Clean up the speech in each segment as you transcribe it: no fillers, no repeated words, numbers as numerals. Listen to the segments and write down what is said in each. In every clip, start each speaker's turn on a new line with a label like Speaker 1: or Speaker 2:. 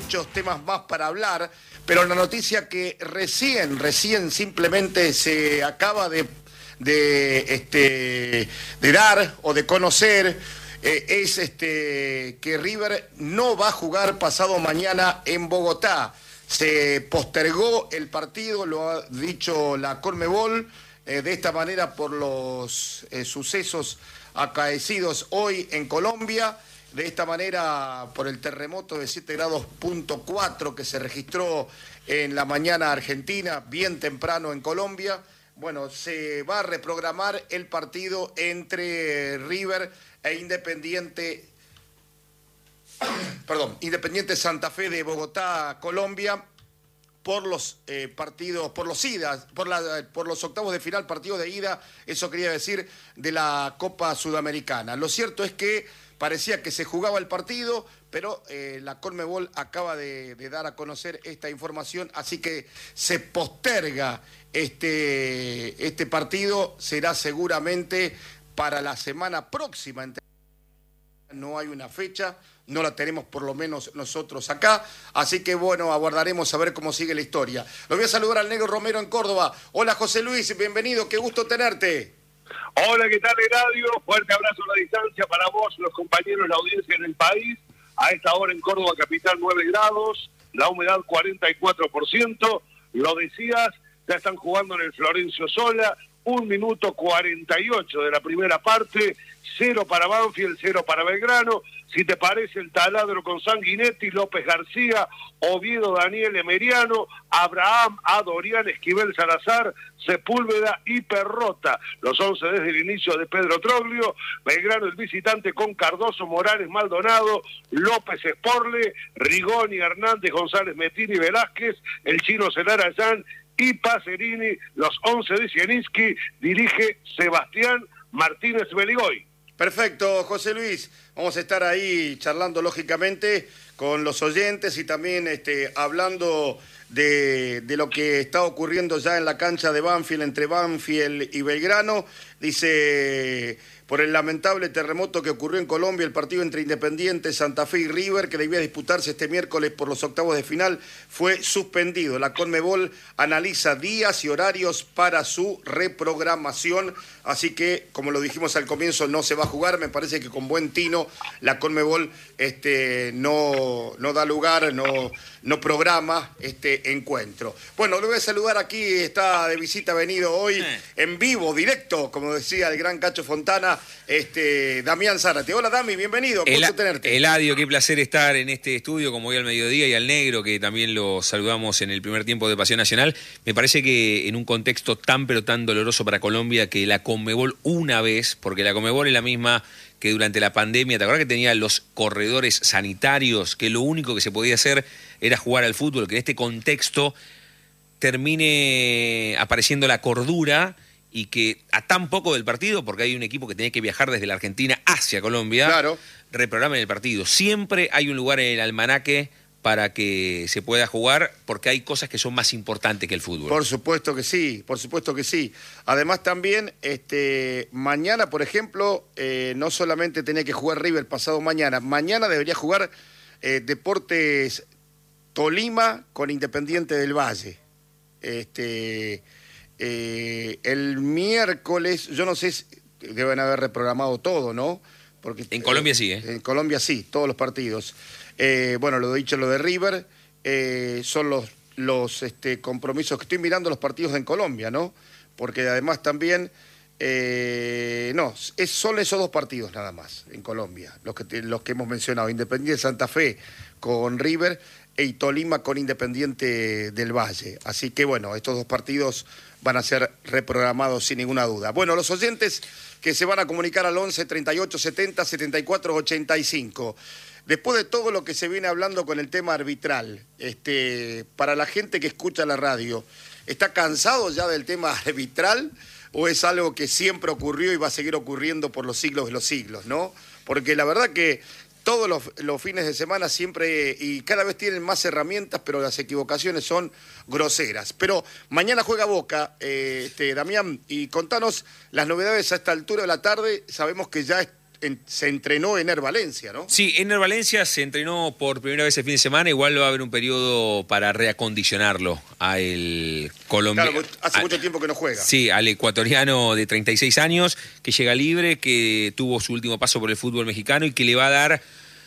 Speaker 1: muchos temas más para hablar, pero la noticia que recién simplemente se acaba de dar o de conocer es que River no va a jugar pasado mañana en Bogotá. Se postergó el partido, lo ha dicho la Conmebol, de esta manera por los sucesos acaecidos hoy en Colombia, de esta manera por el terremoto de 7 grados punto 4 que se registró en la mañana argentina, bien temprano en Colombia. Bueno, se va a reprogramar el partido entre River e Independiente Santa Fe de Bogotá, Colombia, por los partidos, por los octavos de final, partido de ida, eso quería decir, de la Copa Sudamericana. Lo cierto es que parecía que se jugaba el partido, pero la Conmebol acaba de dar a conocer esta información, así que se posterga este partido, será seguramente para la semana próxima. No hay una fecha, no la tenemos por lo menos nosotros acá, así que bueno, aguardaremos a ver cómo sigue la historia. Lo voy a saludar al Negro Romero en Córdoba. Hola José Luis, bienvenido, qué gusto tenerte.
Speaker 2: Hola, ¿qué tal, Eladio? Fuerte abrazo a la distancia para vos, los compañeros, la audiencia en el país. A esta hora en Córdoba capital 9 grados, la humedad 44%. Lo decías, ya están jugando en el Florencio Sola, 1 minuto 48 de la primera parte, 0 para Banfield, 0 para Belgrano. Si te parece, el taladro con Sanguinetti, López García, Oviedo, Daniel Emeriano, Abraham, Adorián, Esquivel Salazar, Sepúlveda y Perrota. Los 11 desde el inicio de Pedro Troglio. Belgrano el visitante con Cardoso, Morales, Maldonado, López Esporle, Rigoni, Hernández, González, Metini, Velázquez, el chino Celarayán y Pacerini. Los 11 de Zielinski dirige Sebastián Martínez Beligoy.
Speaker 1: Perfecto, José Luis. Vamos a estar ahí charlando, lógicamente, con los oyentes y también hablando de lo que está ocurriendo ya en la cancha de Banfield, entre Banfield y Belgrano. Dice, por el lamentable terremoto que ocurrió en Colombia, el partido entre Independiente, Santa Fe y River, que debía disputarse este miércoles por los octavos de final, fue suspendido. La Conmebol analiza días y horarios para su reprogramación, así que, como lo dijimos al comienzo, no se va a jugar. Me parece que con buen tino la Conmebol no da lugar, no programa este encuentro. Bueno, lo voy a saludar aquí, está de visita, venido hoy en vivo, directo, como decía el gran Cacho Fontana, Damián Zárate. Hola Dami, bienvenido, gusto tenerte.
Speaker 3: Eladio, qué placer estar en este estudio, como hoy al mediodía, y al Negro, que también lo saludamos en el primer tiempo de Pasión Nacional. Me parece que en un contexto tan pero tan doloroso para Colombia, que la Conmebol una vez, porque la Conmebol es la misma que durante la pandemia, ¿te acuerdas que tenía los corredores sanitarios, que lo único que se podía hacer era jugar al fútbol? Que en este contexto termine apareciendo la cordura y que a tan poco del partido, porque hay un equipo que tenía que viajar desde la Argentina hacia Colombia, claro, reprogramen el partido. Siempre hay un lugar en el almanaque para que se pueda jugar, porque hay cosas que son más importantes que el fútbol.
Speaker 1: Por supuesto que sí, por supuesto que sí. Además también, mañana, por ejemplo, no solamente tenía que jugar River pasado mañana debería jugar Deportes Tolima con Independiente del Valle. El miércoles, yo no sé, deben haber reprogramado todo, ¿no? Porque
Speaker 3: en Colombia sí,
Speaker 1: En Colombia sí, todos los partidos. Bueno, lo dicho, lo de River, son los compromisos que estoy mirando, los partidos en Colombia, ¿no? Porque además también, son esos dos partidos nada más en Colombia, los que hemos mencionado, Independiente Santa Fe con River y Tolima con Independiente del Valle. Así que bueno, estos dos partidos van a ser reprogramados sin ninguna duda. Bueno, los oyentes que se van a comunicar al 11 38 70 74 85. Después de todo lo que se viene hablando con el tema arbitral, para la gente que escucha la radio, ¿está cansado ya del tema arbitral o es algo que siempre ocurrió y va a seguir ocurriendo por los siglos de los siglos, ¿no? Porque la verdad que todos los fines de semana siempre, y cada vez tienen más herramientas, pero las equivocaciones son groseras. Pero mañana juega Boca, Damián, y contanos las novedades a esta altura de la tarde. Sabemos que ya se entrenó Ener Valencia, ¿no?
Speaker 3: Sí, Ener Valencia se entrenó por primera vez el fin de semana, igual va a haber un periodo para reacondicionarlo al colombiano.
Speaker 1: Claro, hace mucho tiempo que no juega.
Speaker 3: Sí, al ecuatoriano de 36 años, que llega libre, que tuvo su último paso por el fútbol mexicano y que le va a dar...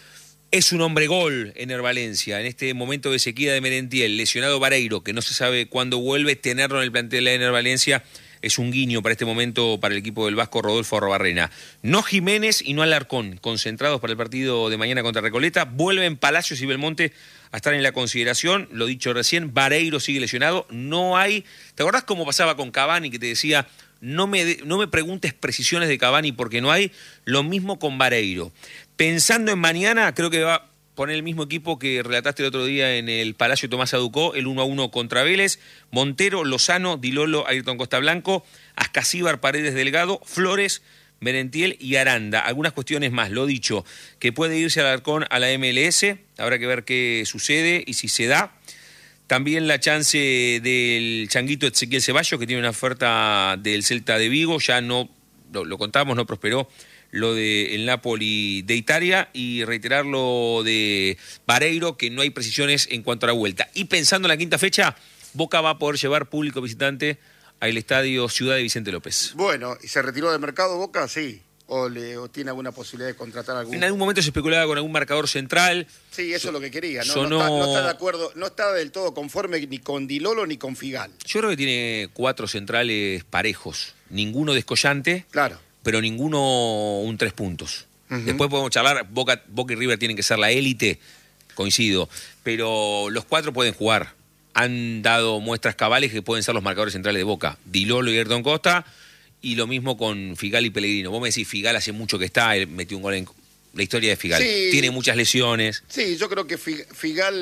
Speaker 3: Es un hombre gol, Ener Valencia. En este momento de sequía de Merentiel, lesionado Vareiro, que no se sabe cuándo vuelve, tenerlo en el plantel de Ener Valencia es un guiño para este momento para el equipo del Vasco Rodolfo Arrobarrena. No Jiménez y no Alarcón, concentrados para el partido de mañana contra Recoleta. Vuelven Palacios y Belmonte a estar en la consideración. Lo dicho recién, Vareiro sigue lesionado. No hay... ¿Te acordás cómo pasaba con Cavani, que te decía... No me preguntes precisiones de Cavani porque no hay? Lo mismo con Vareiro. Pensando en mañana, creo que va a poner el mismo equipo que relataste el otro día en el Palacio Tomás Aducó, el 1-1 contra Vélez: Montero, Lozano, Dilolo, Ayrton Costa Blanco, Ascasíbar, Paredes Delgado, Flores, Merentiel y Aranda. Algunas cuestiones más, lo dicho, que puede irse Alarcón a la MLS, habrá que ver qué sucede y si se da. También la chance del changuito Ezequiel Ceballos, que tiene una oferta del Celta de Vigo, ya no, lo contábamos, no prosperó lo del Napoli de Italia, y reiterar lo de Vareiro, que no hay precisiones en cuanto a la vuelta. Y pensando en la quinta fecha, Boca va a poder llevar público visitante al estadio Ciudad de Vicente López.
Speaker 1: Bueno, ¿y se retiró del mercado Boca? Sí. ¿O tiene alguna posibilidad de contratar algún?
Speaker 3: En algún momento se especulaba con algún marcador central.
Speaker 1: Sí, eso es lo que quería, ¿no?
Speaker 3: Sonó...
Speaker 1: No está de acuerdo, no está del todo conforme ni con Dilolo ni con Figal.
Speaker 3: Yo creo que tiene 4 centrales parejos, ninguno descollante,
Speaker 1: claro,
Speaker 3: pero ninguno un 3 puntos. Después podemos charlar, Boca y River tienen que ser la élite, coincido, pero los 4 pueden jugar. Han dado muestras cabales que pueden ser los marcadores centrales de Boca: Dilolo y Ayrton Costa. Y lo mismo con Figal y Pellegrino. Vos me decís, Figal hace mucho que está, él metió un gol en la historia de Figal. Sí, tiene muchas lesiones.
Speaker 1: Sí, yo creo que Figal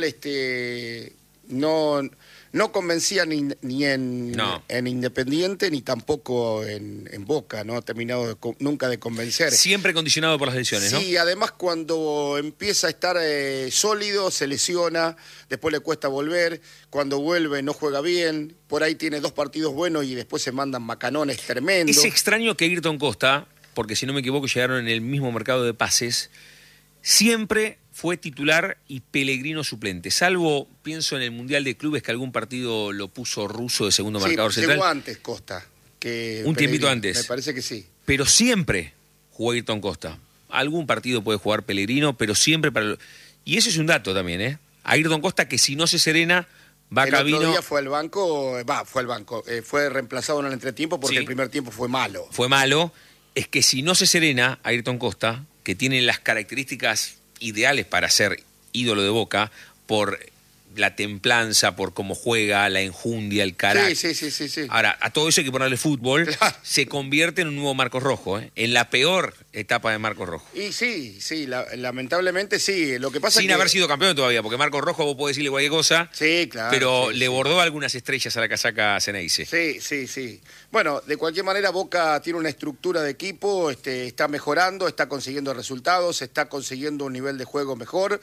Speaker 1: no convencía ni en Independiente ni tampoco en Boca, no ha terminado nunca de convencer.
Speaker 3: Siempre condicionado por las lesiones, ¿no?
Speaker 1: Sí, además cuando empieza a estar sólido se lesiona, después le cuesta volver, cuando vuelve no juega bien, por ahí tiene 2 partidos buenos y después se mandan macanones tremendos.
Speaker 3: Es extraño que Ayrton Costa, porque si no me equivoco llegaron en el mismo mercado de pases, siempre fue titular y Pellegrino suplente, salvo, pienso en el Mundial de Clubes, que algún partido lo puso Russo de segundo marcador central.
Speaker 1: Llegó antes Costa que
Speaker 3: un tiempito antes.
Speaker 1: Me parece que sí.
Speaker 3: Pero siempre jugó Ayrton Costa. Algún partido puede jugar Pellegrino, pero siempre para... Y eso es un dato también, ¿eh? Ayrton Costa, que si no se serena, va a cabino...
Speaker 1: El otro día fue al banco, fue reemplazado en el entretiempo porque el primer tiempo fue malo.
Speaker 3: Fue malo. Es que si no se serena, Ayrton Costa, que tiene las características ideales para ser ídolo de Boca, por la templanza, por cómo juega, la enjundia, el carácter.
Speaker 1: Sí.
Speaker 3: Ahora, a todo eso hay que ponerle fútbol.
Speaker 1: Claro.
Speaker 3: Se convierte en un nuevo Marcos Rojo, ¿eh? En la peor etapa de Marcos Rojo.
Speaker 1: Y sí, lamentablemente sí. Lo que pasa
Speaker 3: Sin haber sido campeón todavía, porque Marcos Rojo vos podés decirle cualquier cosa.
Speaker 1: Sí, claro.
Speaker 3: Pero le bordó algunas estrellas a la casaca Ceneice.
Speaker 1: Sí. Bueno, de cualquier manera Boca tiene una estructura de equipo, está mejorando, está consiguiendo resultados, está consiguiendo un nivel de juego mejor.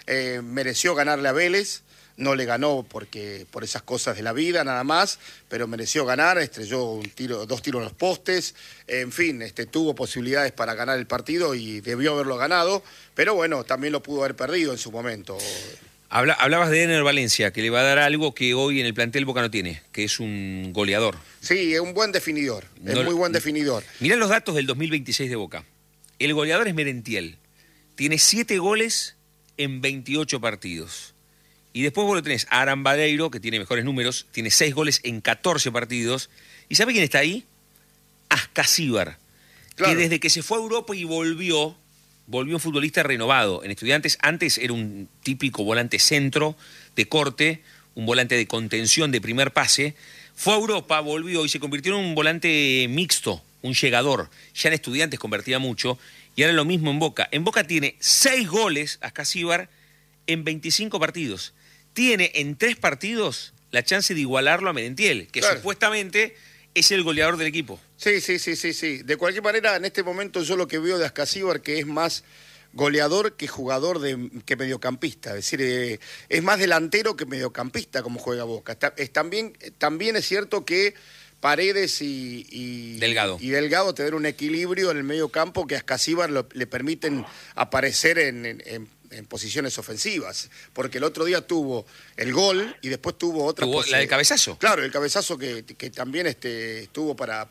Speaker 1: Mereció ganarle a Vélez. No le ganó por esas cosas de la vida nada más, pero mereció ganar, estrelló 2 tiros en los postes, en fin, tuvo posibilidades para ganar el partido y debió haberlo ganado, pero bueno, también lo pudo haber perdido en su momento.
Speaker 3: Hablabas de Ener Valencia, que le va a dar algo que hoy en el plantel Boca no tiene, que es un goleador.
Speaker 1: Sí, es un buen definidor, muy buen definidor.
Speaker 3: Mirá los datos del 2026 de Boca. El goleador es Merentiel, tiene 7 goles en 28 partidos. Y después vos lo tenés a Aran Vareiro, que tiene mejores números, tiene 6 goles en 14 partidos. ¿Y sabe quién está ahí? Ascasíbar, claro, que desde que se fue a Europa y volvió un futbolista renovado. En Estudiantes antes era un típico volante centro de corte, un volante de contención de primer pase. Fue a Europa, volvió y se convirtió en un volante mixto, un llegador. Ya en Estudiantes convertía mucho y ahora lo mismo en Boca. En Boca tiene 6 goles Ascasíbar en 25 partidos. Tiene en 3 partidos la chance de igualarlo a Merentiel, que claro, supuestamente es el goleador del equipo.
Speaker 1: Sí. De cualquier manera, en este momento yo lo que veo de Ascasíbar que es más goleador que jugador que mediocampista. Es decir, es más delantero que mediocampista como juega Boca. También es cierto que Paredes
Speaker 3: Delgado.
Speaker 1: y Delgado te dan un equilibrio en el medio campo que a Ascasíbar le permiten aparecer en posiciones ofensivas, porque el otro día tuvo el gol y después tuvo otra
Speaker 3: la del cabezazo.
Speaker 1: Claro, el cabezazo que también estuvo para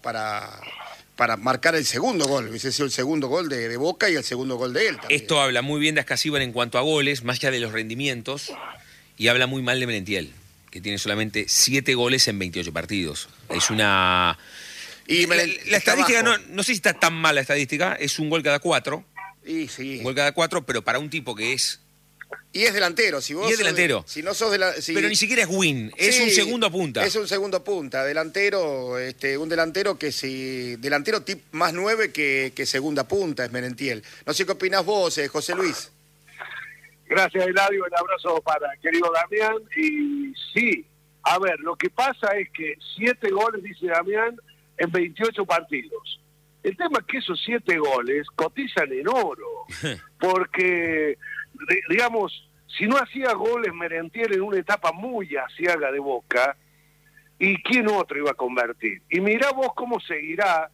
Speaker 1: marcar el segundo gol. Hubiese sido el segundo gol de Boca y el segundo gol de él también.
Speaker 3: Esto habla muy bien de Ascasíbar en cuanto a goles, más allá de los rendimientos, y habla muy mal de Merentiel, que tiene solamente 7 goles en 28 partidos. Es una...
Speaker 1: Y
Speaker 3: la estadística, no sé si está tan mal la estadística, es un gol cada 4.
Speaker 1: Y sí.
Speaker 3: Un gol cada 4, pero para un tipo que es...
Speaker 1: Y es delantero. Si vos
Speaker 3: y es delantero.
Speaker 1: Si no sos
Speaker 3: Pero ni siquiera es win, es un segundo punta.
Speaker 1: Es un segundo punta, delantero, un delantero que delantero más 9 que segunda punta es Merentiel. No sé qué opinás vos, José Luis.
Speaker 2: Gracias, Eladio, un abrazo para el querido Damián. Y sí, a ver, lo que pasa es que 7 goles, dice Damián, en 28 partidos. El tema es que esos 7 goles cotizan en oro, porque, digamos, si no hacía goles Merentiel en una etapa muy aciaga de Boca, ¿y quién otro iba a convertir? Y mirá vos cómo seguirá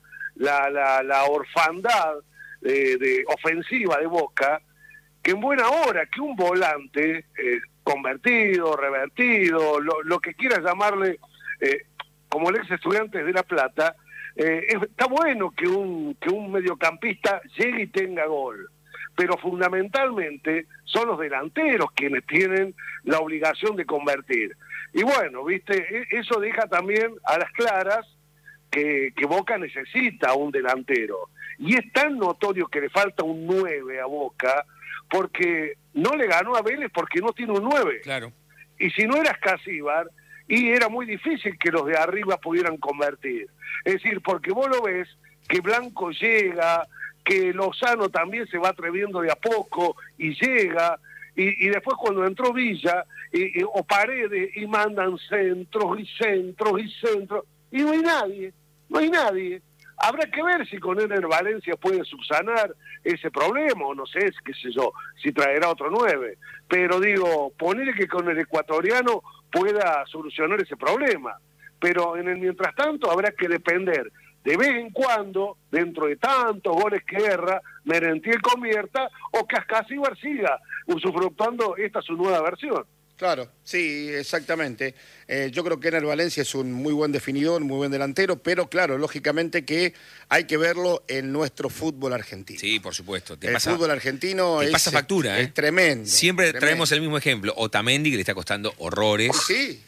Speaker 2: la orfandad de ofensiva de Boca, que en buena hora que un volante convertido, revertido, lo que quieras llamarle, como el ex estudiante de La Plata, está bueno que un mediocampista llegue y tenga gol, pero fundamentalmente son los delanteros quienes tienen la obligación de convertir. Y bueno, viste, eso deja también a las claras que Boca necesita un delantero. Y es tan notorio que le falta un 9 a Boca, porque no le ganó a Vélez porque no tiene un 9.
Speaker 3: Claro.
Speaker 2: Y si no era Ascasíbar, y era muy difícil que los de arriba pudieran convertir. Es decir, porque vos lo ves que Blanco llega, que Lozano también se va atreviendo de a poco y llega, y después cuando entró Villa o Paredes y mandan centros y centros y centros, y no hay nadie. Habrá que ver si con Ener Valencia puede subsanar ese problema, o no sé, qué sé yo, si traerá otro 9. Pero digo, ponerle que con el ecuatoriano pueda solucionar ese problema. Pero en el mientras tanto habrá que depender de vez en cuando, dentro de tantos goles que erra, Merentiel convierta o que Ascasíbar siga usufructuando esta su nueva versión.
Speaker 1: Claro, sí, exactamente. Yo creo que Ener Valencia es un muy buen definidor, muy buen delantero, pero claro, lógicamente que hay que verlo en nuestro fútbol argentino.
Speaker 3: Sí, por supuesto.
Speaker 1: Fútbol argentí
Speaker 3: pasa factura,
Speaker 1: es tremendo.
Speaker 3: Siempre
Speaker 1: tremendo.
Speaker 3: traemos el mismo ejemplo. Otamendi, que le está costando horrores.
Speaker 1: Sí.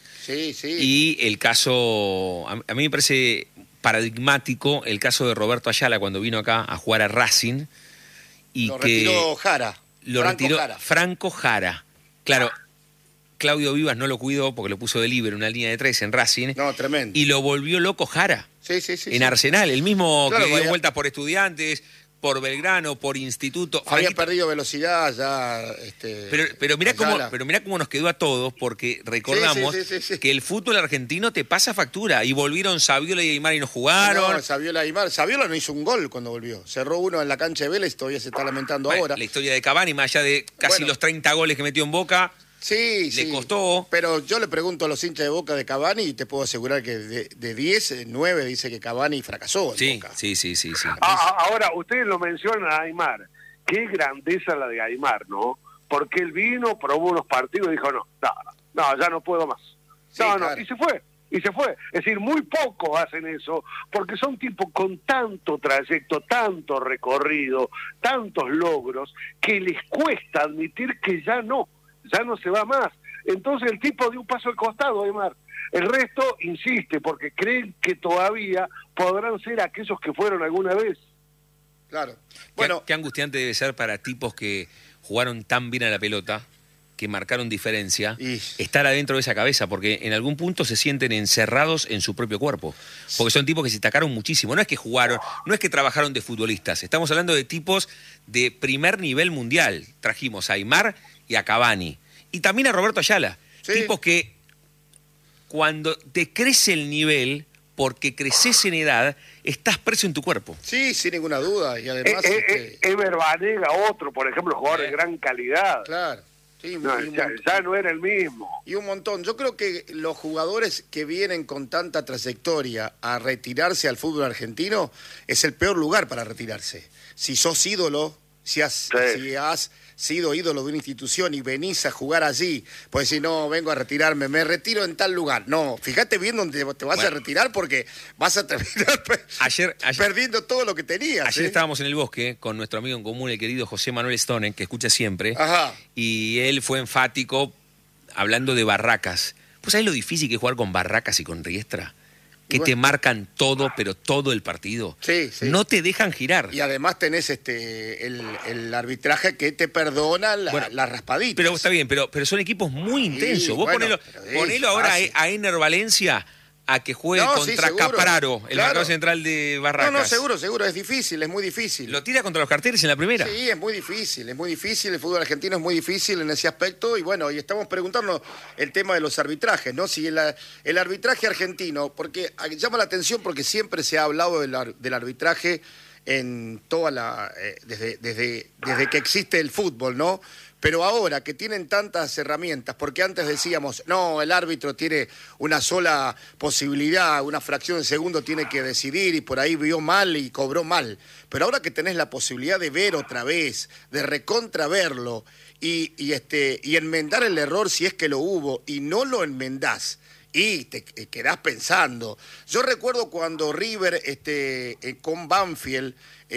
Speaker 3: Y el caso, a mí me parece paradigmático el caso de Roberto Ayala cuando vino acá a jugar a Racing. Y
Speaker 1: lo retiró Jara.
Speaker 3: Franco Jara. Claro. Claudio Vivas no lo cuidó porque lo puso de líbero en una línea de 3 en Racing.
Speaker 1: No, tremendo.
Speaker 3: Y lo volvió loco Jara.
Speaker 1: Sí.
Speaker 3: En Arsenal, el mismo claro, que dio vueltas por Estudiantes, por Belgrano, por Instituto.
Speaker 1: Había perdido velocidad ya.
Speaker 3: Pero mirá cómo nos quedó a todos, porque recordamos que el fútbol argentino te pasa factura. Y volvieron Saviola y Aymar y no jugaron.
Speaker 1: No, Saviola y Aymar. Saviola no hizo un gol cuando volvió. Cerró uno en la cancha de Vélez, todavía se está lamentando ahora.
Speaker 3: La historia de Cavani, más allá de casi los 30 goles que metió en Boca. Le costó.
Speaker 1: Pero yo le pregunto a los hinchas de Boca de Cavani y te puedo asegurar que de 10, 9 dice que Cavani fracasó en Boca.
Speaker 3: Sí.
Speaker 2: Ahora, ustedes lo mencionan a Aymar. Qué grandeza la de Aymar, ¿no? Porque él vino, probó unos partidos y dijo, no, ya no puedo más. Claro. Y se fue. Es decir, muy pocos hacen eso, porque son tipos con tanto trayecto, tanto recorrido, tantos logros, que les cuesta admitir que ya no se va más. Entonces el tipo dio un paso al costado, Aymar. El resto insiste, porque creen que todavía podrán ser aquellos que fueron alguna vez.
Speaker 1: Claro.
Speaker 3: Bueno, qué angustiante debe ser para tipos que jugaron tan bien a la pelota, que marcaron diferencia, estar adentro de esa cabeza, porque en algún punto se sienten encerrados en su propio cuerpo. Porque son tipos que se destacaron muchísimo. No es que jugaron, no es que trabajaron de futbolistas. Estamos hablando de tipos de primer nivel mundial. Trajimos a Aymar y a Cavani. Y también a Roberto Ayala. Sí. Tipos que cuando te crece el nivel, porque creces en edad, estás preso en tu cuerpo.
Speaker 1: Sí, sin ninguna duda. Y además...
Speaker 2: Ever Banega, otro, por ejemplo, jugador de gran calidad.
Speaker 1: Claro. Sí,
Speaker 2: No, ya no era el mismo.
Speaker 1: Y un montón. Yo creo que los jugadores que vienen con tanta trayectoria a retirarse al fútbol argentino es el peor lugar para retirarse. Si sos ídolo, si has sido ídolo de una institución y venís a jugar allí, pues si no, vengo a retirarme, me retiro en tal lugar. No, fíjate bien dónde te vas a retirar porque vas a terminar perdiendo todo lo que tenías.
Speaker 3: Ayer estábamos en el bosque con nuestro amigo en común, el querido José Manuel Stone, que escucha siempre,
Speaker 1: Ajá.
Speaker 3: Y él fue enfático hablando de Barracas. ¿Pues sabés lo difícil que es jugar con Barracas y con Riestra? Que te marcan todo, pero todo el partido.
Speaker 1: Sí, sí.
Speaker 3: No te dejan girar.
Speaker 1: Y además tenés el arbitraje que te perdona las raspaditas.
Speaker 3: Pero está bien, pero son equipos muy intensos.
Speaker 1: Sí,
Speaker 3: Vos ponelo ahora a Ener Valencia a que juegue contra
Speaker 1: seguro.
Speaker 3: Capraro, el marcador central de Barracas.
Speaker 1: No, seguro, es difícil, es muy difícil.
Speaker 3: Lo tira contra los carteles en la primera.
Speaker 1: Sí, es muy difícil, el fútbol argentino es muy difícil en ese aspecto y bueno, y estamos preguntándonos el tema de los arbitrajes, ¿no? Si el arbitraje argentino, porque llama la atención porque siempre se ha hablado del arbitraje en toda desde que existe el fútbol, ¿no? Pero ahora que tienen tantas herramientas, porque antes decíamos, no, el árbitro tiene una sola posibilidad, una fracción de segundo tiene que decidir y por ahí vio mal y cobró mal. Pero ahora que tenés la posibilidad de ver otra vez, de recontraverlo y enmendar el error si es que lo hubo y no lo enmendás, y te quedás pensando. Yo recuerdo cuando River con Banfield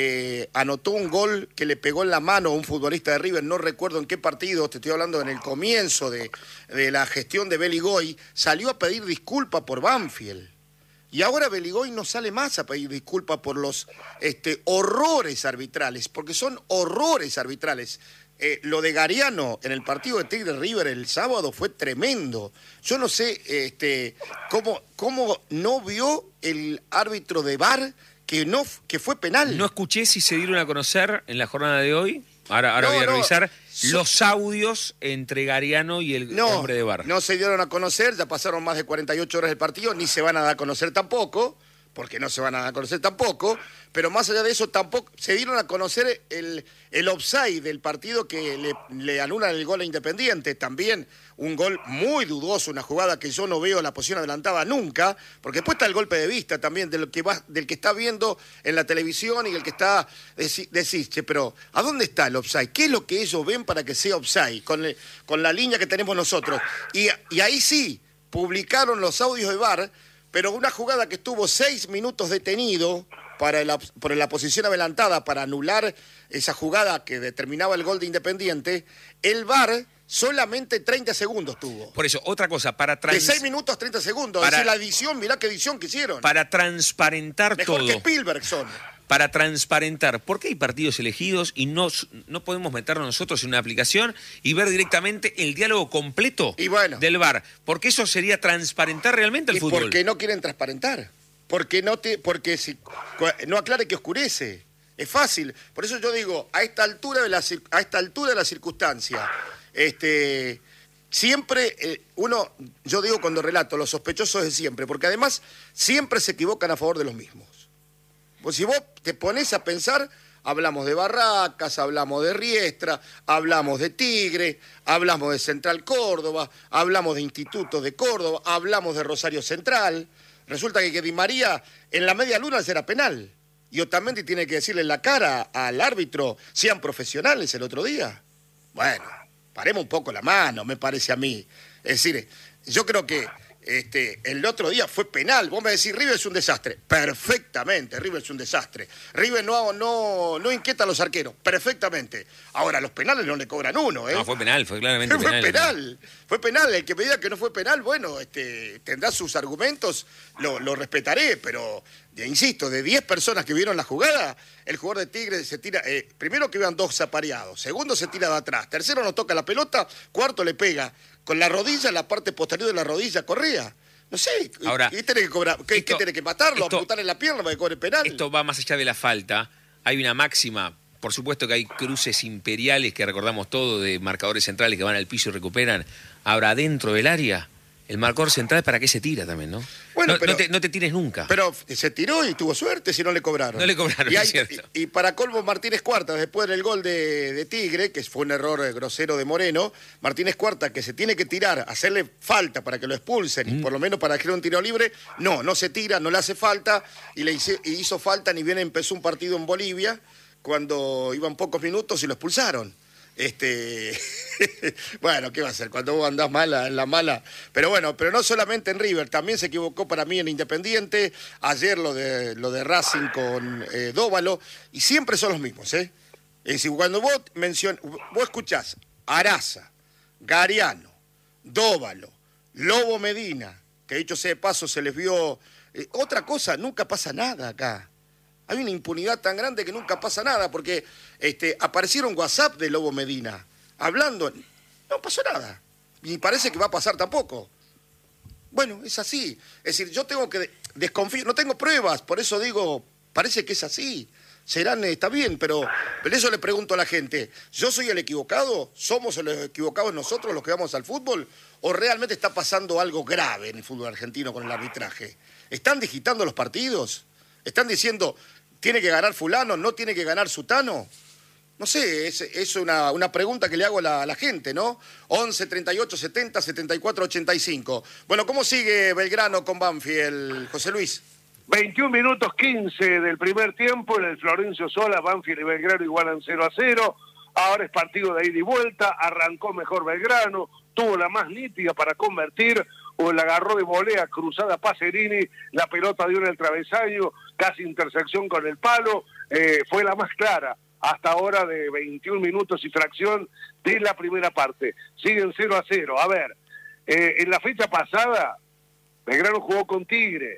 Speaker 1: anotó un gol que le pegó en la mano a un futbolista de River, no recuerdo en qué partido, te estoy hablando en el comienzo de la gestión de Beligoy, salió a pedir disculpas por Banfield. Y ahora Beligoy no sale más a pedir disculpas por los horrores arbitrales, porque son horrores arbitrales. Lo de Gariano en el partido de Tigre River el sábado fue tremendo. Yo no sé cómo no vio el árbitro de VAR que fue penal.
Speaker 3: No escuché si se dieron a conocer en la jornada de hoy. Ahora voy a revisar los audios entre Gariano y el hombre de VAR.
Speaker 1: No se dieron a conocer, ya pasaron más de 48 horas del partido, ni se van a dar a conocer tampoco. Porque no se van a dar a conocer tampoco, pero más allá de eso tampoco se dieron a conocer el offside del partido que le anulan el gol a Independiente, también un gol muy dudoso, una jugada que yo no veo la posición adelantada nunca, porque después está el golpe de vista también del que está viendo en la televisión y el que está decís, pero ¿a dónde está el offside? ¿Qué es lo que ellos ven para que sea offside? Con la línea que tenemos nosotros. Y ahí sí, publicaron los audios de VAR, pero una jugada que estuvo 6 minutos detenido por la posición adelantada para anular esa jugada que determinaba el gol de Independiente, el VAR solamente 30 segundos tuvo.
Speaker 3: Por eso, otra cosa,
Speaker 1: de 6 minutos a 30 segundos. Es la edición, mirá qué edición que hicieron.
Speaker 3: Para transparentar
Speaker 1: Mejor
Speaker 3: todo.
Speaker 1: que Spielberg son.
Speaker 3: Para transparentar, ¿por qué hay partidos elegidos y no podemos meternos nosotros en una aplicación y ver directamente el diálogo completo del VAR? Porque eso sería transparentar realmente el fútbol.
Speaker 1: ¿Y por qué no quieren transparentar? Porque si no aclare que oscurece. Es fácil. Por eso yo digo, a esta altura de la circunstancia, siempre yo digo cuando relato, los sospechosos de siempre, porque además siempre se equivocan a favor de los mismos. Pues si vos te pones a pensar, hablamos de Barracas, hablamos de Riestra, hablamos de Tigre, hablamos de Central Córdoba, hablamos de Instituto de Córdoba, hablamos de Rosario Central. Resulta que Di María en la media luna será penal. Y Otamendi tiene que decirle en la cara al árbitro, sean profesionales el otro día. Bueno, paremos un poco la mano, me parece a mí. Es decir, yo creo que el otro día fue penal. Vos me decís, River es un desastre. Perfectamente, River es un desastre. River no inquieta a los arqueros. Perfectamente. Ahora, los penales no le cobran uno, ¿eh?
Speaker 3: No, fue penal, fue claramente
Speaker 1: fue
Speaker 3: penal.
Speaker 1: penal. Fue penal. El que me diga que no fue penal, bueno, tendrá sus argumentos, lo respetaré, pero, insisto, de 10 personas que vieron la jugada, el jugador de Tigre se tira, primero que iban 2 apareados, segundo se tira de atrás, tercero no toca la pelota, cuarto le pega con la rodilla, la parte posterior de la rodilla, Correa. No sé,
Speaker 3: ahora,
Speaker 1: ¿qué tiene que cobrar? ¿Qué tiene que matarlo, apuntar en la pierna para que cobre penal?
Speaker 3: Esto va más allá de la falta. Hay una máxima, por supuesto que hay cruces imperiales que recordamos todo, de marcadores centrales que van al piso y recuperan. Ahora, dentro del área, el marcador central, ¿para qué se tira también, no?
Speaker 1: Bueno,
Speaker 3: no,
Speaker 1: pero,
Speaker 3: no te tires nunca.
Speaker 1: Pero se tiró y tuvo suerte si no le cobraron.
Speaker 3: No le cobraron,
Speaker 1: y,
Speaker 3: es cierto.
Speaker 1: Y para colmo, Martínez Cuarta, después del gol de Tigre, que fue un error grosero de Moreno, Martínez Cuarta, que se tiene que tirar, hacerle falta para que lo expulsen, y por lo menos para que un tiro libre, no se tira, no le hace falta, y hizo falta, ni bien empezó un partido en Bolivia, cuando iban pocos minutos y lo expulsaron. Bueno, ¿qué va a hacer? Cuando vos andás mala, en la mala. Pero bueno, pero no solamente en River, también se equivocó para mí en Independiente. Ayer lo de Racing con Dóvalo, y siempre son los mismos, ¿eh? Es decir, cuando vos escuchás Araza, Gariano, Dóvalo, Lobo Medina, que dicho sea de paso se les vio otra cosa, nunca pasa nada acá. Hay una impunidad tan grande que nunca pasa nada, porque aparecieron WhatsApp de Lobo Medina, hablando, no pasó nada, ni parece que va a pasar tampoco. Bueno, es así. Es decir, yo tengo que desconfiar, no tengo pruebas, por eso digo, parece que es así. Está bien, pero eso le pregunto a la gente, ¿yo soy el equivocado? ¿Somos los equivocados nosotros los que vamos al fútbol? ¿O realmente está pasando algo grave en el fútbol argentino con el arbitraje? ¿Están digitando los partidos? ¿Están diciendo, tiene que ganar fulano, no tiene que ganar sutano? No sé, es una pregunta que le hago a la gente, ¿no? 11 38 70 74 85. Bueno, ¿cómo sigue Belgrano con Banfield, José Luis?
Speaker 2: 21 minutos 15 del primer tiempo en el Florencio Sola, Banfield y Belgrano igualan 0-0. Ahora es partido de ida y vuelta, arrancó mejor Belgrano, tuvo la más nítida para convertir, o la agarró de volea cruzada Pacerini, la pelota dio en el travesaño, casi intersección con el palo, fue la más clara hasta ahora de 21 minutos y fracción de la primera parte. Siguen 0-0. A ver, en la fecha pasada, Belgrano jugó con Tigre,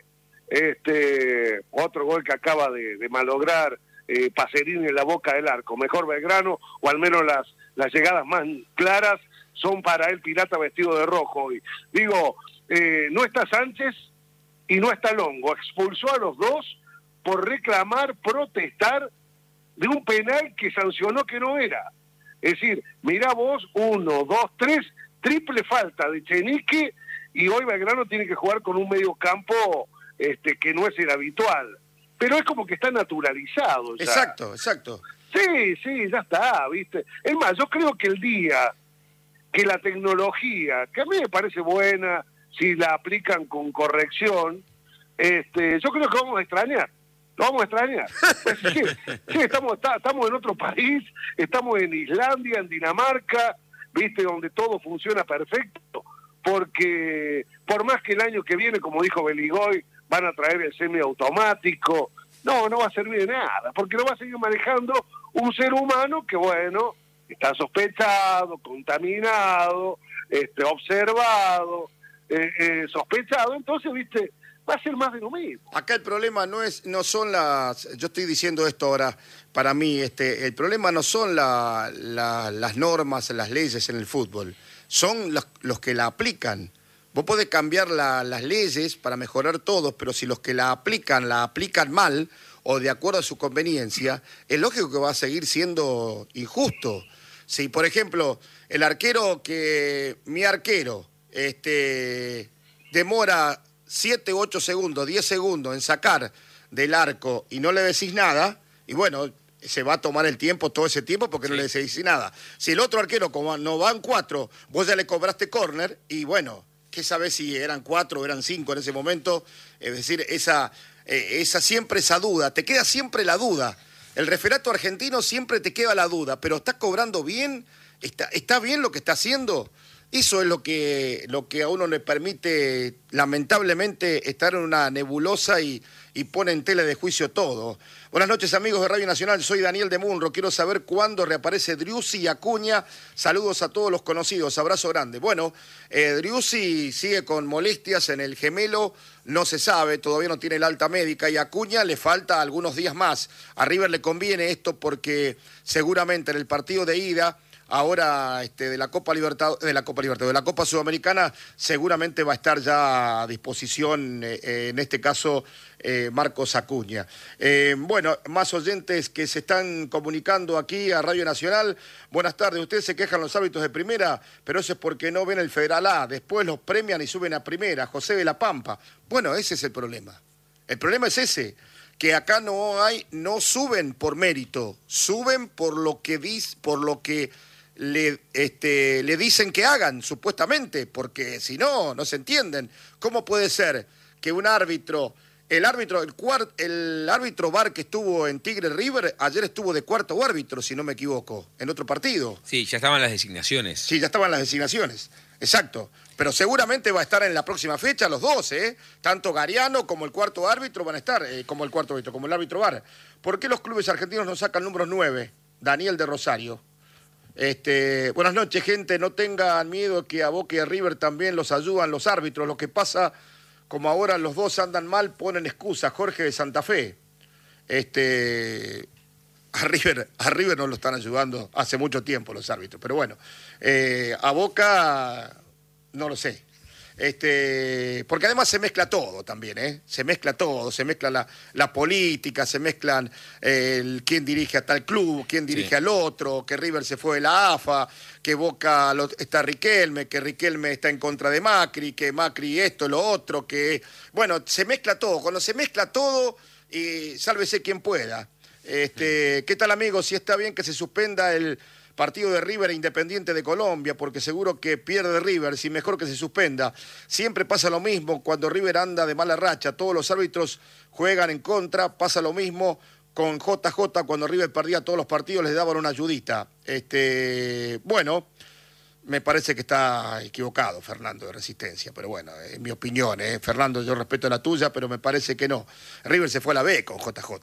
Speaker 2: otro gol que acaba de malograr Pacerini en la boca del arco. Mejor Belgrano, o al menos las llegadas más claras son para el Pirata vestido de rojo hoy. Digo, no está Sánchez y no está Longo. Expulsó a los dos por reclamar, protestar de un penal que sancionó que no era. Es decir, mirá vos, 1, 2, 3, triple falta de Chenique, y hoy Belgrano tiene que jugar con un medio campo que no es el habitual. Pero es como que está naturalizado ya.
Speaker 1: Exacto.
Speaker 2: Sí, ya está, ¿viste? Es más, yo creo que el día que la tecnología, que a mí me parece buena, si la aplican con corrección, yo creo que vamos a extrañar. Lo vamos a extrañar. Pues, sí, estamos en otro país, estamos en Islandia, en Dinamarca, ¿viste? Donde todo funciona perfecto, porque por más que el año que viene, como dijo Beligoy, van a traer el semiautomático, no va a servir de nada, porque lo va a seguir manejando un ser humano que, bueno, está sospechado, contaminado, observado, sospechado, entonces, ¿viste? Va a ser más de lo mismo.
Speaker 1: Acá el problema no son las... Yo estoy diciendo esto ahora, para mí, el problema no son las normas, las leyes en el fútbol, son los que la aplican. Vos podés cambiar las leyes para mejorar todos, pero si los que la aplican mal o de acuerdo a su conveniencia, es lógico que va a seguir siendo injusto. Si, por ejemplo, mi arquero demora 7, 8 segundos, 10 segundos en sacar del arco y no le decís nada, y bueno, se va a tomar el tiempo, todo ese tiempo, porque no le decís nada. Si el otro arquero, como no van 4, vos ya le cobraste córner, y bueno, ¿qué sabés si eran 4 o eran 5 en ese momento? Es decir, siempre esa duda, te queda siempre la duda. El referato argentino siempre te queda la duda, pero ¿está cobrando bien? ¿Está bien lo que está haciendo? Eso es lo que a uno le permite, lamentablemente, estar en una nebulosa y pone en tela de juicio todo. Buenas noches, amigos de Radio Nacional, soy Daniel de Munro, quiero saber cuándo reaparece Driussi y Acuña. Saludos a todos los conocidos, abrazo grande. Bueno, Driussi sigue con molestias en el gemelo, no se sabe, todavía no tiene el alta médica, y a Acuña le falta algunos días más. A River le conviene esto porque seguramente en el partido de ida ahora de la Copa Libertadores, de la Copa Sudamericana, seguramente va a estar ya a disposición, en este caso, Marcos Acuña. Bueno, más oyentes que se están comunicando aquí a Radio Nacional. Buenas tardes, ustedes se quejan los árbitros de primera, pero eso es porque no ven el Federal A, después los premian y suben a primera. José de la Pampa. Bueno, ese es el problema. El problema es ese, que acá no suben por mérito, suben por lo que le dicen que hagan, supuestamente, porque si no, no se entienden. ¿Cómo puede ser que un árbitro, el árbitro VAR que estuvo en Tigre River, ayer estuvo de cuarto árbitro, si no me equivoco, en otro partido?
Speaker 3: Sí, ya estaban las designaciones.
Speaker 1: Sí, ya estaban las designaciones, exacto. Pero seguramente va a estar en la próxima fecha los dos, ¿eh? Tanto Gariano como el cuarto árbitro van a estar, como el árbitro VAR. ¿Por qué los clubes argentinos no sacan números 9? Daniel de Rosario. Buenas noches, gente. No tengan miedo que a Boca y a River también los ayudan los árbitros. Lo que pasa, como ahora los dos andan mal, ponen excusas. Jorge de Santa Fe. A River no lo están ayudando hace mucho tiempo los árbitros. Pero bueno, a Boca no lo sé. Porque además se mezcla todo también, ¿eh? Se mezcla todo, se mezcla la política, se mezclan quién dirige a tal club, quién dirige al otro, que River se fue de la AFA, que Boca está Riquelme, que Riquelme está en contra de Macri, que Macri esto, lo otro, que... Bueno, se mezcla todo. Cuando se mezcla todo, sálvese quien pueda. ¿Qué tal, amigos? Si está bien que se suspenda el partido de River e Independiente de Colombia, porque seguro que pierde River, si mejor que se suspenda. Siempre pasa lo mismo cuando River anda de mala racha, todos los árbitros juegan en contra, pasa lo mismo con JJ, cuando River perdía todos los partidos les daban una ayudita. Bueno, me parece que está equivocado Fernando de Resistencia, pero bueno, es mi opinión, Fernando, yo respeto la tuya, pero me parece que no. River se fue a la B con JJ,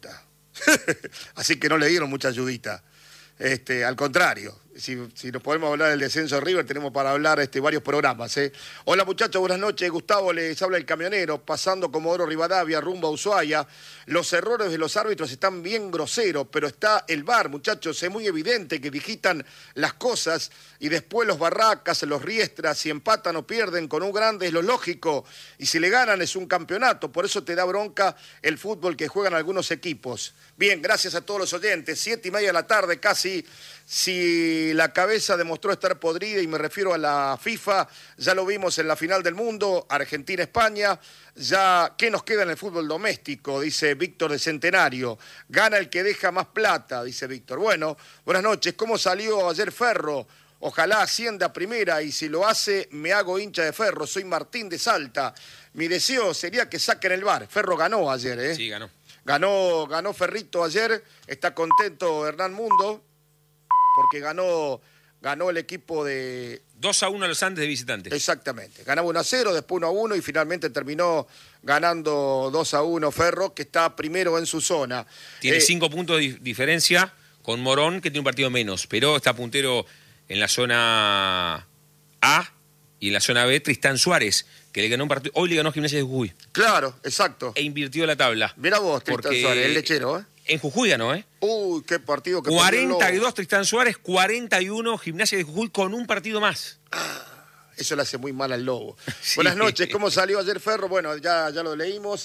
Speaker 1: así que no le dieron mucha ayudita. Al contrario, si nos podemos hablar del descenso de River, tenemos para hablar varios programas. Hola muchachos, buenas noches. Gustavo, les habla el camionero, pasando Comodoro Rivadavia, rumbo a Ushuaia. Los errores de los árbitros están bien groseros, pero está el VAR, muchachos. Es muy evidente que digitan las cosas y después los Barracas, los Riestras, si empatan o pierden con un grande es lo lógico. Y si le ganan es un campeonato. Por eso te da bronca el fútbol que juegan algunos equipos. Bien, gracias a todos los oyentes. 7:30 de la tarde casi. Si la cabeza demostró estar podrida, y me refiero a la FIFA, ya lo vimos en la final del mundo, Argentina-España, ya, ¿qué nos queda en el fútbol doméstico? Dice Víctor de Centenario. Gana el que deja más plata, dice Víctor. Bueno, buenas noches. ¿Cómo salió ayer Ferro? Ojalá ascienda a primera y si lo hace, me hago hincha de Ferro. Soy Martín de Salta. Mi deseo sería que saquen el VAR. Ferro ganó ayer, ¿eh?
Speaker 3: Sí, ganó.
Speaker 1: Ganó Ferrito ayer. Está contento Hernán Mundo porque ganó el equipo de...
Speaker 3: 2-1 a los Andes de visitantes.
Speaker 1: Exactamente. Ganaba 1-0, después 1-1 y finalmente terminó ganando 2-1 Ferro, que está primero en su zona.
Speaker 3: Tiene 5 puntos de diferencia con Morón, que tiene un partido menos, pero está puntero en la zona A y en la zona B Tristán Suárez, que le ganó un partido. Hoy le ganó Gimnasia de Jujuy.
Speaker 1: Claro, exacto.
Speaker 3: E invirtió la tabla.
Speaker 1: Mirá vos, Tristán Suárez, el lechero, ¿eh?
Speaker 3: En Jujuy ganó, ¿eh?
Speaker 1: Uy, qué partido que
Speaker 3: 42 Tristán Suárez, 41 Gimnasia de Jujuy con un partido más.
Speaker 1: Eso le hace muy mal al Lobo.
Speaker 3: Sí.
Speaker 1: Buenas noches, ¿cómo salió ayer Ferro? Bueno, ya lo leímos.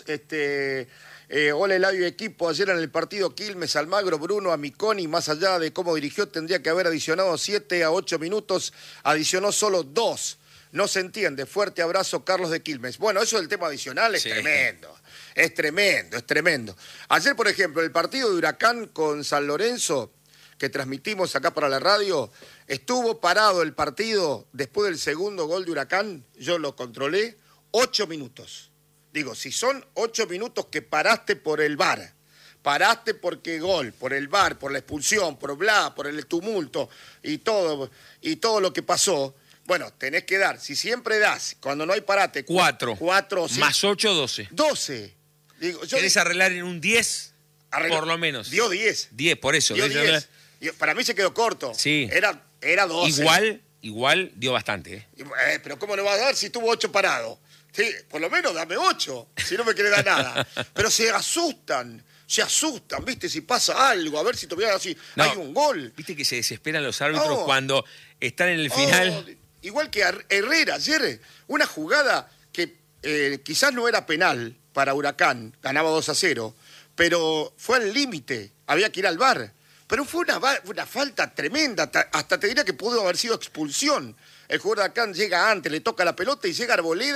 Speaker 1: Hola Eladio y equipo, ayer en el partido Quilmes, Almagro, Bruno, Amiconi, más allá de cómo dirigió, tendría que haber adicionado 7 a 8 minutos, adicionó solo 2. No se entiende. Fuerte abrazo, Carlos de Quilmes. Bueno, eso del tema adicional es tremendo. Es tremendo. Ayer, por ejemplo, el partido de Huracán con San Lorenzo, que transmitimos acá para la radio, estuvo parado el partido después del segundo gol de Huracán, yo lo controlé, 8 minutos. Digo, si son 8 minutos que paraste por el VAR, paraste porque gol, por el VAR, por la expulsión, por el tumulto y todo lo que pasó, bueno, tenés que dar, si siempre das, cuando no hay parate,
Speaker 3: 4
Speaker 1: ¿sí?
Speaker 3: más 8, 12.
Speaker 1: 12. Digo,
Speaker 3: ¿Querés arreglar en un 10? Por lo menos.
Speaker 1: Dio 10.
Speaker 3: 10, por eso.
Speaker 1: Dio 10. Para mí se quedó corto.
Speaker 3: Sí.
Speaker 1: Era 12.
Speaker 3: Igual dio bastante.
Speaker 1: Pero ¿cómo le vas a dar si tuvo 8 parados? Sí, por lo menos dame 8, si no me querés dar nada. Pero se asustan. se asustan, ¿viste? Si pasa algo, a ver si todavía así hay un gol.
Speaker 3: ¿Viste que se desesperan los árbitros cuando están en el final?
Speaker 1: Igual que Herrera ayer, una jugada que quizás no era penal para Huracán, ganaba 2-0, pero fue al límite, había que ir al VAR. Pero fue una falta tremenda, hasta te diría que pudo haber sido expulsión. El jugador de Huracán llega antes, le toca la pelota y llega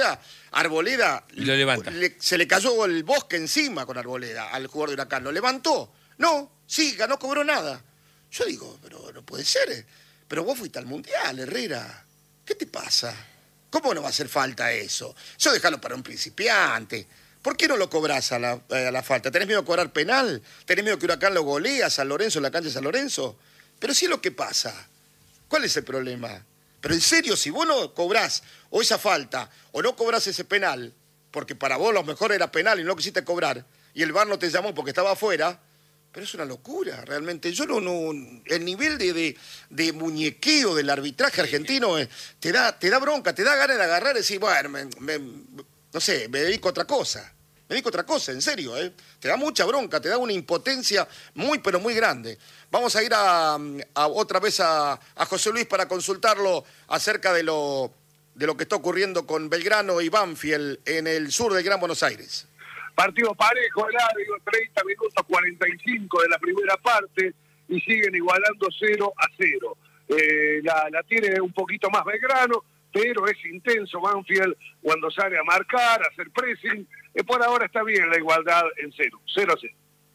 Speaker 1: Arboleda
Speaker 3: y lo levanta.
Speaker 1: Se le cayó el bosque encima con Arboleda al jugador de Huracán. ¿Lo levantó? No, siga, no cobró nada. Yo digo, pero no puede ser. Pero vos fuiste al Mundial, Herrera. ¿Qué te pasa? ¿Cómo no va a hacer falta eso? Eso déjalo para un principiante. ¿Por qué no lo cobrás a la falta? ¿Tenés miedo de cobrar penal? ¿Tenés miedo que Huracán lo golea a San Lorenzo en la cancha de San Lorenzo? Pero sí es lo que pasa. ¿Cuál es el problema? Pero en serio, si vos no cobrás o esa falta o no cobrás ese penal, porque para vos lo mejor era penal y no quisiste cobrar, y el VAR no te llamó porque estaba afuera, pero es una locura, realmente. Yo el nivel de muñequeo del arbitraje argentino te da bronca, te da ganas de agarrar y decir, bueno, no sé, me dedico a otra cosa. Me dedico a otra cosa, en serio, ¿eh? Te da mucha bronca, te da una impotencia muy, pero muy grande. Vamos a ir otra vez a José Luis para consultarlo acerca de lo que está ocurriendo con Belgrano y Banfield en el sur del Gran Buenos Aires.
Speaker 2: Partido parejo, largo, 30 minutos 45 de la primera parte y siguen igualando 0-0. La tiene un poquito más Belgrano, pero es intenso Banfield cuando sale a marcar, a hacer pressing. Por ahora está bien la igualdad en 0-0.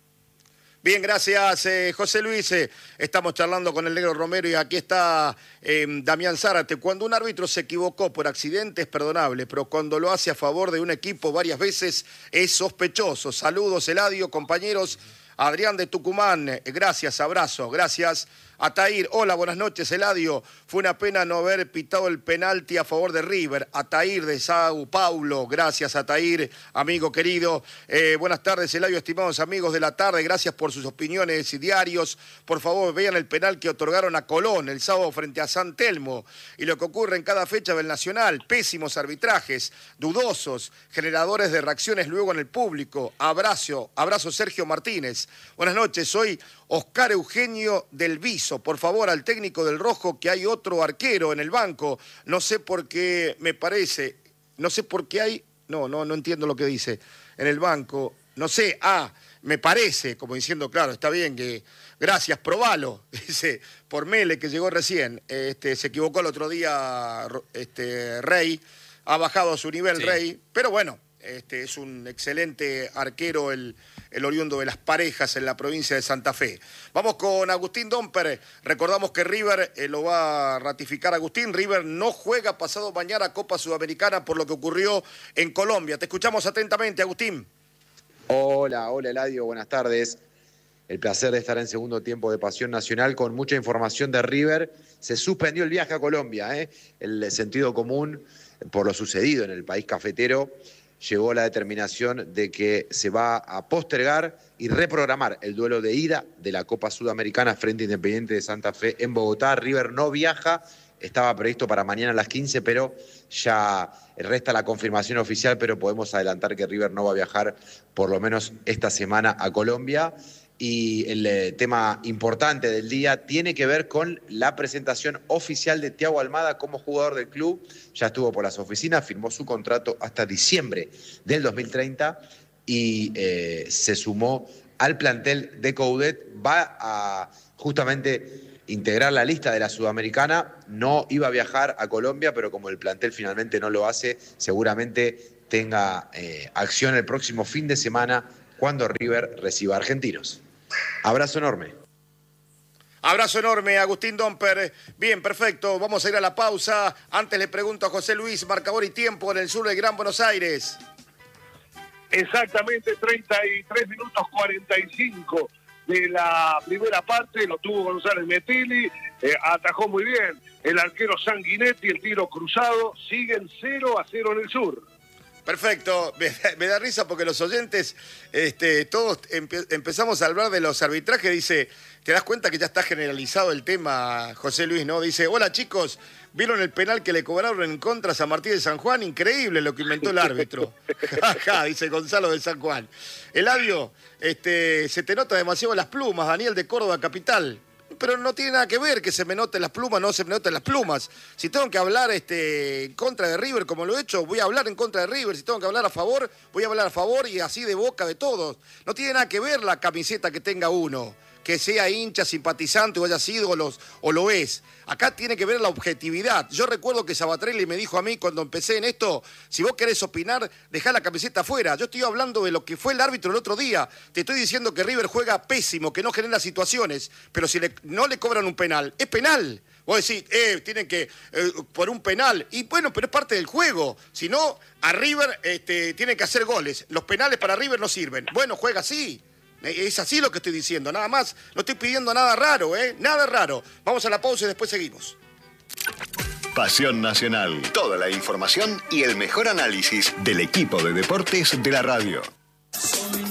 Speaker 1: Bien, gracias José Luis. Estamos charlando con el Negro Romero y aquí está Damián Zárate. Cuando un árbitro se equivocó por accidente es perdonable, pero cuando lo hace a favor de un equipo varias veces es sospechoso. Saludos, Eladio, compañeros. Adrián de Tucumán, gracias, abrazo, gracias. Atair, hola, buenas noches, Eladio. Fue una pena no haber pitado el penalti a favor de River. Atair de Sao Paulo, gracias, Atair, amigo querido. Buenas tardes, Eladio, estimados amigos de la tarde, gracias por sus opiniones y diarios. Por favor, vean el penal que otorgaron a Colón el sábado frente a San Telmo y lo que ocurre en cada fecha del Nacional. Pésimos arbitrajes, dudosos, generadores de reacciones luego en el público. Abrazo, Sergio Martínez. Buenas noches, soy Oscar Eugenio del Viso. Por favor, al técnico del Rojo, que hay otro arquero en el banco. No sé por qué me parece, no sé por qué hay, no entiendo lo que dice, en el banco. No sé, me parece, como diciendo, claro, está bien que, gracias, probalo, dice, por Mele, que llegó recién. Se equivocó el otro día, Rey, ha bajado a su nivel, sí. Rey, pero bueno. Es un excelente arquero el oriundo de Las Parejas en la provincia de Santa Fe. Vamos con Agustín Domper. Recordamos que River lo va a ratificar Agustín. River no juega pasado mañana Copa Sudamericana por lo que ocurrió en Colombia. Te escuchamos atentamente, Agustín.
Speaker 4: Hola Eladio, buenas tardes. El placer de estar en segundo tiempo de Pasión Nacional con mucha información de River. Se suspendió el viaje a Colombia. El sentido común por lo sucedido en el país cafetero llegó a la determinación de que se va a postergar y reprogramar el duelo de ida de la Copa Sudamericana frente a Independiente de Santa Fe en Bogotá. River no viaja, estaba previsto para mañana a las 15, pero ya resta la confirmación oficial, pero podemos adelantar que River no va a viajar por lo menos esta semana a Colombia. Y el tema importante del día tiene que ver con la presentación oficial de Thiago Almada como jugador del club. Ya estuvo por las oficinas, firmó su contrato hasta diciembre del 2030 y se sumó al plantel de Coudet. Va a justamente integrar la lista de la Sudamericana. No iba a viajar a Colombia, pero como el plantel finalmente no lo hace, seguramente tenga acción el próximo fin de semana cuando River reciba a Argentinos. Abrazo enorme.
Speaker 1: Abrazo enorme, Agustín Domper. Bien, perfecto. Vamos a ir a la pausa. Antes le pregunto a José Luis, marcador y tiempo en el sur del Gran Buenos Aires.
Speaker 2: Exactamente 33 minutos 45 de la primera parte. Lo tuvo González Metelli. Atajó muy bien el arquero Sanguinetti, el tiro cruzado. Siguen 0-0 en el sur.
Speaker 1: Perfecto, me da risa porque los oyentes, todos empezamos a hablar de los arbitrajes, dice, te das cuenta que ya está generalizado el tema, José Luis, ¿no? Dice, hola chicos, ¿vieron el penal que le cobraron en contra a San Martín de San Juan? Increíble lo que inventó el árbitro. Jaja, dice Gonzalo de San Juan. Eladio, se te nota demasiado las plumas, Daniel de Córdoba Capital. Pero no tiene nada que ver que se me noten las plumas, no se me noten las plumas. Si tengo que hablar en contra de River, como lo he hecho, voy a hablar en contra de River. Si tengo que hablar a favor, voy a hablar a favor y así de boca de todos. No tiene nada que ver la camiseta que tenga uno, que sea hincha, simpatizante o haya sido o lo es. Acá tiene que ver la objetividad. Yo recuerdo que Sabatrelli me dijo a mí cuando empecé en esto, si vos querés opinar, dejá la camiseta afuera. Yo estoy hablando de lo que fue el árbitro el otro día. Te estoy diciendo que River juega pésimo, que no genera situaciones, pero si no le cobran un penal, es penal. Vos decís, tienen que, por un penal. Y bueno, pero es parte del juego. Si no, a River tienen que hacer goles. Los penales para River no sirven. Bueno, juega así. Es así lo que estoy diciendo, nada más. No estoy pidiendo nada raro, nada raro. Vamos a la pausa y después seguimos.
Speaker 5: Pasión Nacional. Toda la información y el mejor análisis del equipo de deportes de la radio.